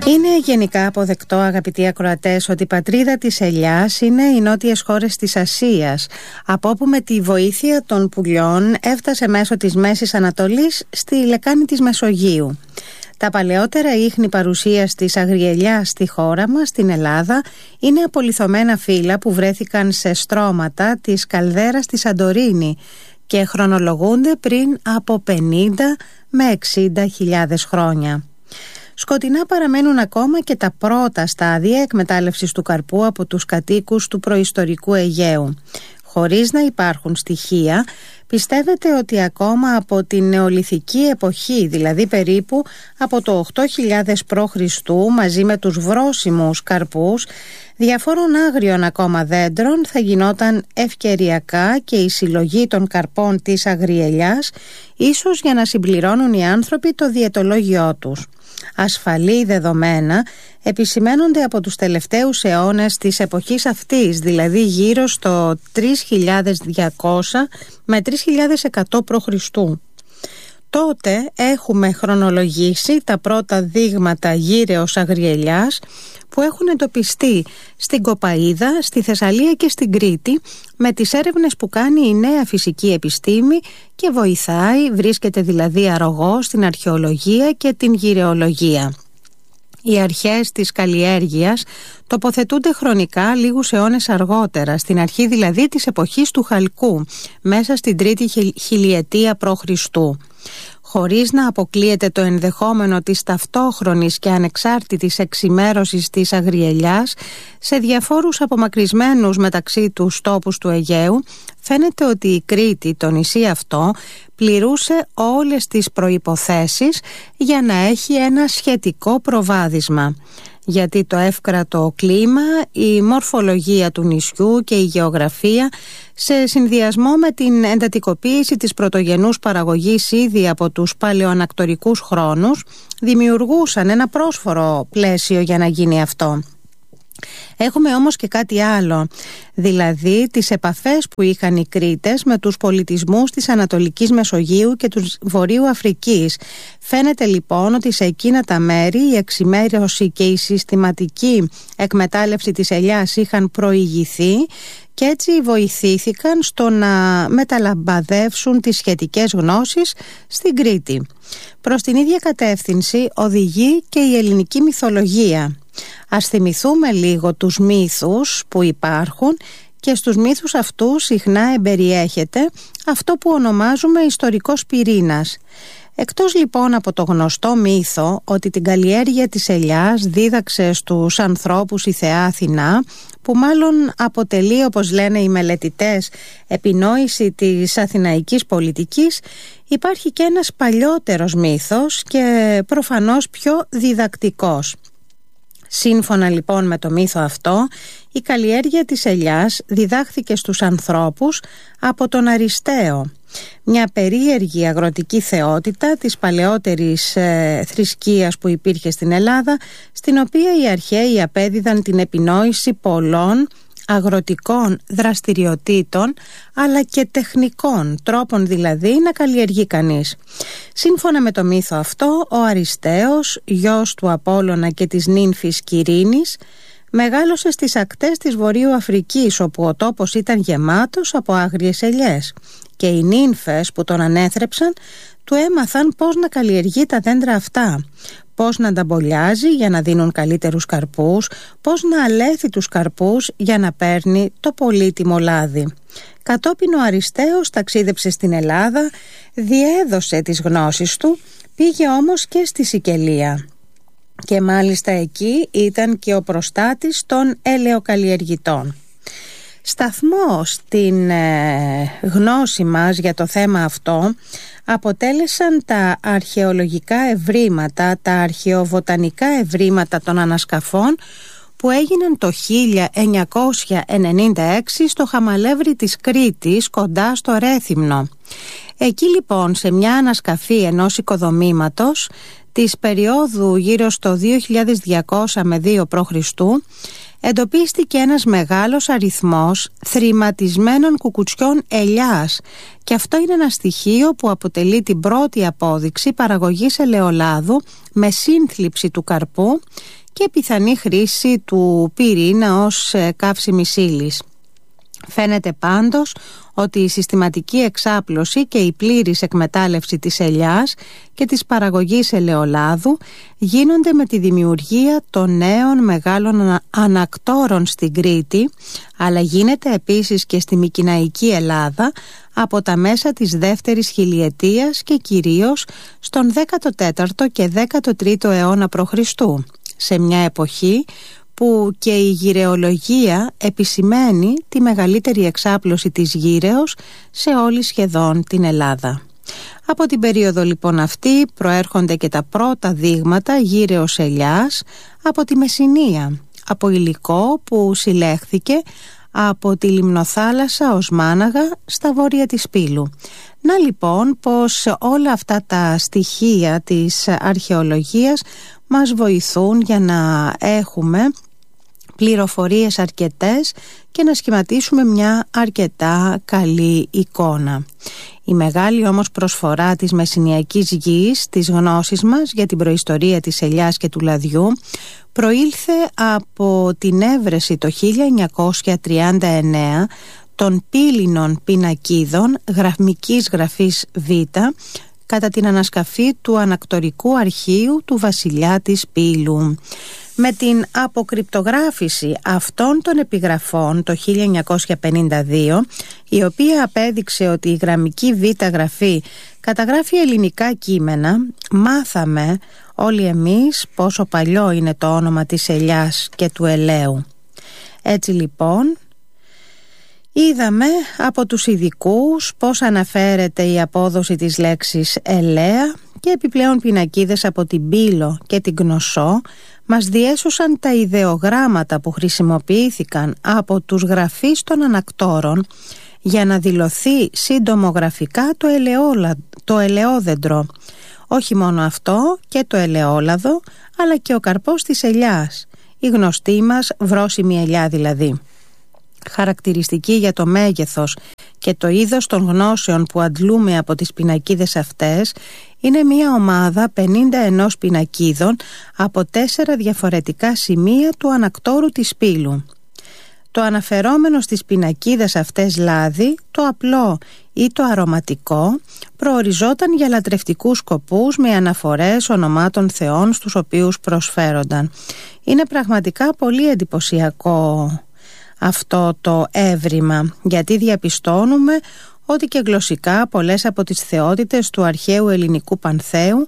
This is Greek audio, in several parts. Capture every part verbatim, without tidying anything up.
Είναι γενικά αποδεκτό, αγαπητοί ακροατές, ότι η πατρίδα της ελιάς είναι οι νότιες χώρες της Ασίας, από όπου με τη βοήθεια των πουλιών έφτασε μέσω της Μέσης Ανατολής στη λεκάνη της Μεσογείου. Τα παλαιότερα ίχνη παρουσίας της αγριελιάς στη χώρα μας, στην Ελλάδα, είναι απολιθωμένα φύλλα που βρέθηκαν σε στρώματα της καλδέρας στη Σαντορίνη και χρονολογούνται πριν από πενήντα με εξήντα χιλιάδες χρόνια. Σκοτεινά παραμένουν ακόμα και τα πρώτα στάδια εκμετάλλευσης του καρπού από τους κατοίκους του προϊστορικού Αιγαίου. Χωρίς να υπάρχουν στοιχεία, πιστεύετε ότι ακόμα από την νεολιθική εποχή, δηλαδή περίπου από το οκτώ χιλιάδες προ Χριστού, μαζί με τους βρώσιμους καρπούς διαφόρων άγριων ακόμα δέντρων, θα γινόταν ευκαιριακά και η συλλογή των καρπών της αγριελιάς, ίσως για να συμπληρώνουν οι άνθρωποι το διαιτολόγιό τους. Ασφαλή δεδομένα επισημαίνονται από τους τελευταίους αιώνες της εποχής αυτής, δηλαδή γύρω στο τρεις χιλιάδες διακόσια με τρεις χιλιάδες εκατό προ Χριστού. Τότε έχουμε χρονολογήσει τα πρώτα δείγματα γύρεως αγριελιάς που έχουν εντοπιστεί στην Κοπαΐδα, στη Θεσσαλία και στην Κρήτη, με τις έρευνες που κάνει η νέα φυσική επιστήμη και βοηθάει, βρίσκεται δηλαδή αρρωγό στην αρχαιολογία και την γυρεολογία. Οι αρχές της καλλιέργειας τοποθετούνται χρονικά λίγους αιώνες αργότερα, στην αρχή δηλαδή της εποχής του Χαλκού, μέσα στην τρίτη χιλιετία προ Χριστού. Χωρίς να αποκλείεται το ενδεχόμενο της ταυτόχρονης και ανεξάρτητης εξημέρωσης της αγριελιάς σε διαφόρους απομακρυσμένους μεταξύ τους τόπους του Αιγαίου, φαίνεται ότι η Κρήτη, το νησί αυτό, πληρούσε όλες τις προϋποθέσεις για να έχει ένα σχετικό προβάδισμα. Γιατί το εύκρατο κλίμα, η μορφολογία του νησιού και η γεωγραφία, σε συνδυασμό με την εντατικοποίηση της πρωτογενούς παραγωγής ήδη από τους παλαιοανακτορικούς χρόνους, δημιουργούσαν ένα πρόσφορο πλαίσιο για να γίνει αυτό. Έχουμε όμως και κάτι άλλο, δηλαδή τις επαφές που είχαν οι Κρήτες με τους πολιτισμούς της Ανατολικής Μεσογείου και του Βορείου Αφρικής. Φαίνεται λοιπόν ότι σε εκείνα τα μέρη η εξημέρωση και η συστηματική εκμετάλλευση της ελιάς είχαν προηγηθεί και έτσι βοηθήθηκαν στο να μεταλαμπαδεύσουν τις σχετικές γνώσεις στην Κρήτη. Προς την ίδια κατεύθυνση οδηγεί και η ελληνική μυθολογία. Ας θυμηθούμε λίγο τους μύθους που υπάρχουν και στους μύθους αυτούς συχνά εμπεριέχεται αυτό που ονομάζουμε ιστορικός πυρήνας. Εκτός λοιπόν από το γνωστό μύθο ότι την καλλιέργεια της ελιάς δίδαξε στους ανθρώπους η θεά Αθηνά, που μάλλον αποτελεί, όπως λένε οι μελετητές, επινόηση της αθηναϊκής πολιτικής, υπάρχει και ένας παλιότερος μύθος και προφανώς πιο διδακτικός. Σύμφωνα λοιπόν με το μύθο αυτό, η καλλιέργεια της ελιάς διδάχθηκε στους ανθρώπους από τον Αρισταίο, μια περίεργη αγροτική θεότητα της παλαιότερης ε, θρησκείας που υπήρχε στην Ελλάδα, στην οποία οι αρχαίοι απέδιδαν την επινόηση πολλών αγροτικών δραστηριοτήτων αλλά και τεχνικών τρόπων, δηλαδή να καλλιεργεί κανείς. Σύμφωνα με το μύθο αυτό, ο Αριστέος, γιος του Απόλλωνα και της νύμφης Κυρίνης, μεγάλωσε στις ακτές της Βορείου Αφρικής, όπου ο τόπος ήταν γεμάτος από άγριες ελιές, και οι νύμφες που τον ανέθρεψαν του έμαθαν πώς να καλλιεργεί τα δέντρα αυτά, πώς να τα μπολιάζει για να δίνουν καλύτερους καρπούς, πώς να αλέθει τους καρπούς για να παίρνει το πολύτιμο λάδι. Κατόπιν ο Αριστέος ταξίδεψε στην Ελλάδα, διέδωσε τις γνώσεις του, πήγε όμως και στη Σικελία. Και μάλιστα εκεί ήταν και ο προστάτης των ελαιοκαλλιεργητών. Σταθμό στην ε, γνώση μας για το θέμα αυτό αποτέλεσαν τα αρχαιολογικά ευρήματα, τα αρχαιοβοτανικά ευρήματα των ανασκαφών που έγιναν το χίλια εννιακόσια ενενήντα έξι στο Χαμαλεύρι της Κρήτης, κοντά στο Ρέθυμνο. Εκεί λοιπόν, σε μια ανασκαφή ενός οικοδομήματος της περίοδου γύρω στο δύο χιλιάδες διακόσια με δύο προ Χριστού, εντοπίστηκε ένας μεγάλος αριθμός θρηματισμένων κουκουτσιών ελιάς και αυτό είναι ένα στοιχείο που αποτελεί την πρώτη απόδειξη παραγωγής ελαιολάδου με σύνθλιψη του καρπού και πιθανή χρήση του πυρήνα ως καύσιμης ύλης. Φαίνεται πάντως ότι η συστηματική εξάπλωση και η πλήρης εκμετάλλευση της ελιάς και της παραγωγής ελαιολάδου γίνονται με τη δημιουργία των νέων μεγάλων ανακτόρων στην Κρήτη, αλλά γίνεται επίσης και στη Μικηναϊκή Ελλάδα από τα μέσα της δεύτερης χιλιετίας και κυρίως στον δέκατο τέταρτο και δέκατο τρίτο αιώνα π.Χ., σε μια εποχή που και η γυρεολογία επισημαίνει τη μεγαλύτερη εξάπλωση της γύρεως σε όλη σχεδόν την Ελλάδα. Από την περίοδο λοιπόν αυτή προέρχονται και τα πρώτα δείγματα γύρεως ελιάς από τη Μεσσηνία, από υλικό που συλλέχθηκε από τη Λιμνοθάλασσα ως Μάναγα στα βόρεια της Πύλου. Να λοιπόν πως όλα αυτά τα στοιχεία της αρχαιολογίας μας βοηθούν για να έχουμε πληροφορίες αρκετές και να σχηματίσουμε μια αρκετά καλή εικόνα. Η μεγάλη όμως προσφορά της μεσσηνιακής γης, της γνώσης μας για την προϊστορία της ελιάς και του λαδιού, προήλθε από την έβρεση το χίλια εννιακόσια τριάντα εννέα των πύληνων πινακίδων γραμμικής γραφής Β κατά την ανασκαφή του ανακτορικού αρχείου του βασιλιά της Πύλου. Με την αποκρυπτογράφηση αυτών των επιγραφών το χίλια εννιακόσια πενήντα δύο, η οποία απέδειξε ότι η γραμμική Β γραφή καταγράφει ελληνικά κείμενα, μάθαμε όλοι εμείς πόσο παλιό είναι το όνομα της ελιάς και του ελαίου. Έτσι λοιπόν, είδαμε από τους ειδικούς πώς αναφέρεται η απόδοση της λέξης ελαία και επιπλέον πινακίδες από την Πύλο και την Κνωσσό μας διέσωσαν τα ιδεογράμματα που χρησιμοποιήθηκαν από τους γραφείς των ανακτόρων για να δηλωθεί συντομογραφικά το, ελαιόλα, το ελαιόδεντρο. Όχι μόνο αυτό, και το ελαιόλαδο, αλλά και ο καρπός της ελιάς, η γνωστή μας βρώσιμη ελιά δηλαδή. Χαρακτηριστική για το μέγεθος και το είδος των γνώσεων που αντλούμε από τις πινακίδες αυτές είναι μια ομάδα πενήντα ένα πινακίδων από τέσσερα διαφορετικά σημεία του ανακτόρου της Πύλου. Το αναφερόμενο στις πινακίδες αυτές λάδι, το απλό ή το αρωματικό, προοριζόταν για λατρευτικούς σκοπούς με αναφορές ονομάτων θεών στους οποίους προσφέρονταν. Είναι πραγματικά πολύ εντυπωσιακό αυτό το έβριμα, γιατί διαπιστώνουμε ότι και γλωσσικά πολλές από τις θεότητες του αρχαίου ελληνικού πανθέου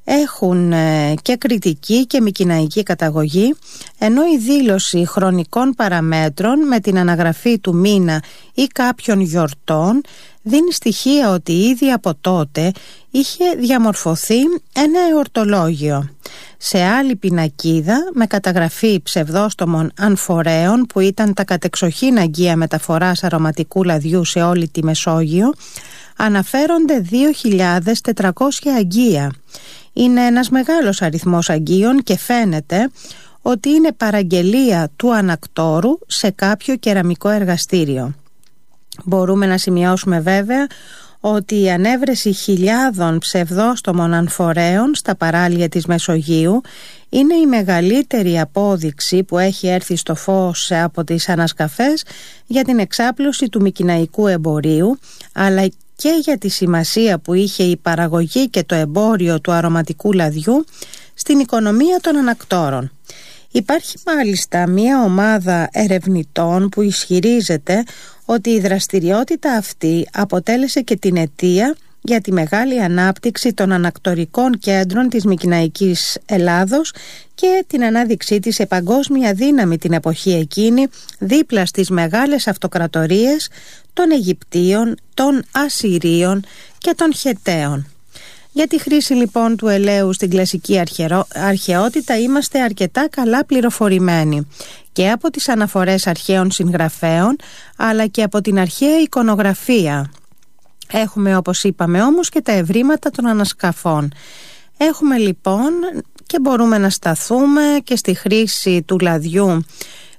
έχουν και κρητική και μικηναϊκή καταγωγή, ενώ η δήλωση χρονικών παραμέτρων με την αναγραφή του μήνα ή κάποιων γιορτών δίνει στοιχεία ότι ήδη από τότε είχε διαμορφωθεί ένα εορτολόγιο. Σε άλλη πινακίδα, με καταγραφή ψευδόστομων ανφορέων που ήταν τα κατεξοχήν αγγεία μεταφοράς αρωματικού λαδιού σε όλη τη Μεσόγειο, αναφέρονται δύο χιλιάδες τετρακόσια αγγεία. Είναι ένας μεγάλος αριθμός αγγείων και φαίνεται ότι είναι παραγγελία του ανακτόρου σε κάποιο κεραμικό εργαστήριο. Μπορούμε να σημειώσουμε βέβαια ότι η ανέβρεση χιλιάδων ψευδόστομων ανφορέων στα παράλια της Μεσογείου είναι η μεγαλύτερη απόδειξη που έχει έρθει στο φως από τις ανασκαφές για την εξάπλωση του μικηναϊκού εμπορίου, αλλά και για τη σημασία που είχε η παραγωγή και το εμπόριο του αρωματικού λαδιού στην οικονομία των ανακτόρων. Υπάρχει μάλιστα μία ομάδα ερευνητών που ισχυρίζεται ότι η δραστηριότητα αυτή αποτέλεσε και την αιτία για τη μεγάλη ανάπτυξη των ανακτορικών κέντρων της Μικηναϊκής Ελλάδος και την ανάδειξή της σε παγκόσμια δύναμη την εποχή εκείνη, δίπλα στις μεγάλες αυτοκρατορίες των Αιγυπτίων, των Ασσυρίων και των Χεταίων. Για τη χρήση λοιπόν του ελαίου στην κλασική αρχαιρο... αρχαιότητα είμαστε αρκετά καλά πληροφορημένοι και από τις αναφορές αρχαίων συγγραφέων αλλά και από την αρχαία εικονογραφία. Έχουμε, όπως είπαμε όμως, και τα ευρήματα των ανασκαφών. Έχουμε λοιπόν και μπορούμε να σταθούμε και στη χρήση του λαδιού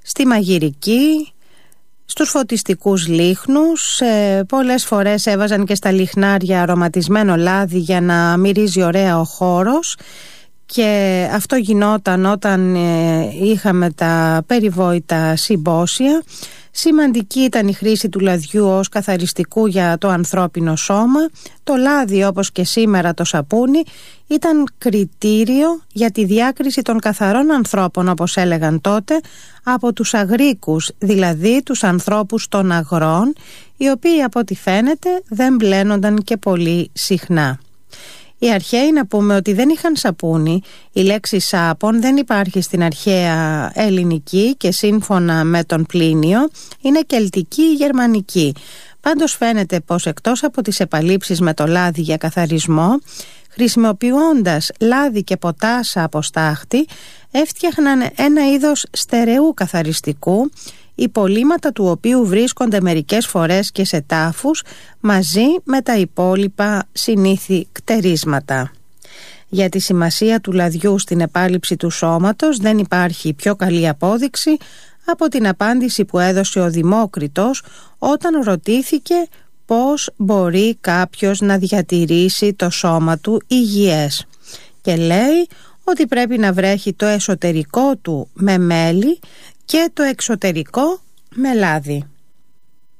στη μαγειρική, στους φωτιστικούς λίχνους. ε, Πολλές φορές έβαζαν και στα λιχνάρια αρωματισμένο λάδι για να μυρίζει ωραία ο χώρος, και αυτό γινόταν όταν ε, είχαμε τα περιβόητα συμπόσια. Σημαντική ήταν η χρήση του λαδιού ως καθαριστικού για το ανθρώπινο σώμα. Το λάδι, όπως και σήμερα το σαπούνι, ήταν κριτήριο για τη διάκριση των καθαρών ανθρώπων, όπως έλεγαν τότε, από τους αγρίκους, δηλαδή τους ανθρώπους των αγρών, οι οποίοι από ό,τι φαίνεται δεν μπλένονταν και πολύ συχνά. Οι αρχαίοι, να πούμε ότι δεν είχαν σαπούνι. Η λέξη σάπον δεν υπάρχει στην αρχαία ελληνική και σύμφωνα με τον Πλίνιο είναι κελτική ή γερμανική. Πάντως φαίνεται πως εκτός από τις επαλήψεις με το λάδι για καθαρισμό, χρησιμοποιώντας λάδι και ποτάσα από στάχτη, έφτιαχναν ένα είδος στερεού καθαριστικού, υπολείμματα του οποίου βρίσκονται μερικές φορές και σε τάφους μαζί με τα υπόλοιπα συνήθη κτερίσματα. Για τη σημασία του λαδιού στην επάλυψη του σώματος δεν υπάρχει πιο καλή απόδειξη από την απάντηση που έδωσε ο Δημόκριτος όταν ρωτήθηκε πώς μπορεί κάποιος να διατηρήσει το σώμα του υγιές, και λέει ότι πρέπει να βρέχει το εσωτερικό του με μέλι και το εξωτερικό με λάδι.